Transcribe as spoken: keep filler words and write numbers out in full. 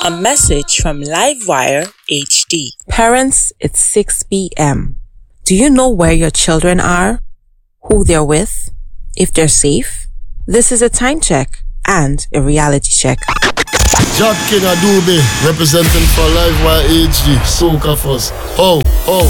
A message from Livewire H D. Parents, it's six p.m. Do you know where your children are? Who they're with? If they're safe? This is a time check and a reality check. Jack King Adobe, representing for Livewire H D, Soca First. Oh, oh.